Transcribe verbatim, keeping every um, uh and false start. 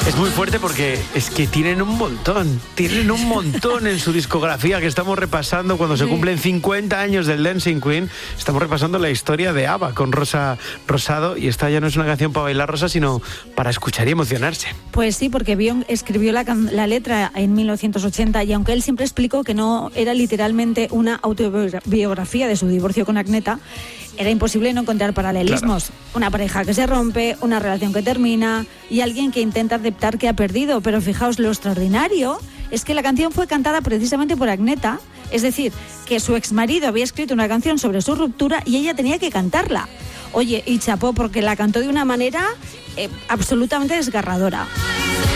Es muy fuerte porque es que tienen un montón, tienen un montón en su discografía que estamos repasando cuando se Sí. cumplen cincuenta años del Dancing Queen. Estamos repasando la historia de ABBA con Rosa Rosado y esta ya no es una canción para bailar, Rosa, sino para escuchar y emocionarse. Pues sí, porque Björn escribió la, can- la letra en mil novecientos ochenta y aunque él siempre explicó que no era literalmente una autobiografía de su divorcio con Agneta, era imposible no encontrar paralelismos. Claro. Una pareja que se rompe, una relación que termina y alguien que intenta aceptar que ha perdido. Pero fijaos, lo extraordinario es que la canción fue cantada precisamente por Agneta, es decir, que su exmarido había escrito una canción sobre su ruptura y ella tenía que cantarla. Oye, y chapó porque la cantó de una manera eh, absolutamente desgarradora.